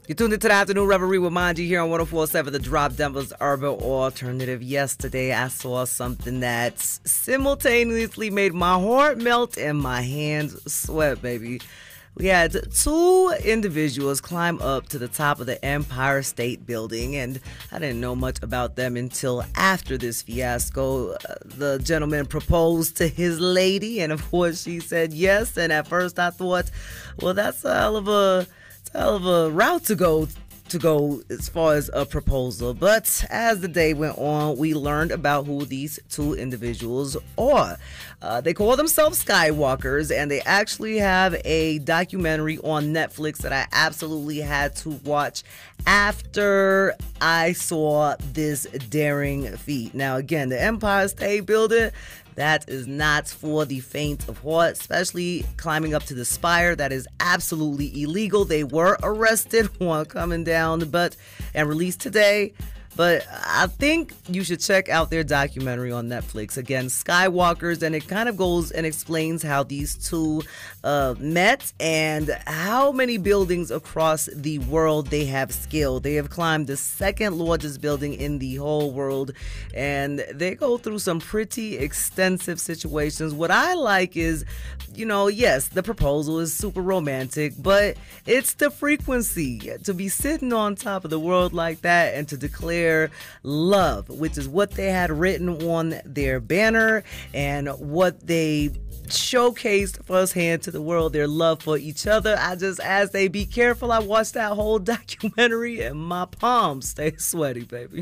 You tuned into the Afternoon Reverie with Manji here on 104.7 The Drop, Denver's Urban Alternative. Yesterday, I saw something that simultaneously made my heart melt and my hands sweat, baby. We had two individuals climb up to the top of the Empire State Building, and I didn't know much about them until after this fiasco. The gentleman proposed to his lady, and of course she said yes. And at first I thought, well, that's a hell of a route to go as far as a proposal. But as the day went on, we learned about who these two individuals are. They call themselves Skywalkers, and they actually have a documentary on Netflix that I absolutely had to watch after I saw this daring feat. Now, again, the Empire State Building, that is not for the faint of heart, especially climbing up to the spire. That is absolutely illegal. They were arrested while coming down and released today. But I think you should check out their documentary on Netflix. Again, Skywalkers, and it kind of goes and explains how these two met and how many buildings across the world they have scaled. They have climbed the second largest building in the whole world, and they go through some pretty extensive situations. What I like is, yes, the proposal is super romantic, but it's the frequency to be sitting on top of the world like that and to declare love, which is what they had written on their banner and what they showcased firsthand to the world, their love for each other. I just asked they be careful. I watched that whole documentary and my palms stay sweaty, baby.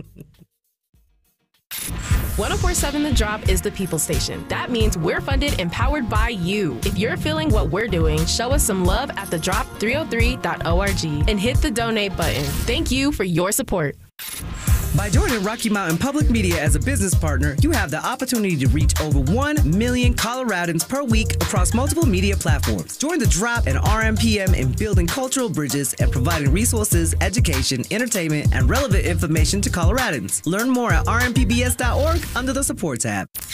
104.7 The Drop is the people station. That means we're funded and powered by you. If you're feeling what we're doing, show us some love at thedrop303.org and hit the donate button. Thank you for your support. By joining Rocky Mountain Public Media as a business partner, you have the opportunity to reach over 1 million Coloradans per week across multiple media platforms. Join the Drop and RMPM in building cultural bridges and providing resources, education, entertainment, and relevant information to Coloradans. Learn more at rmpbs.org under the support tab.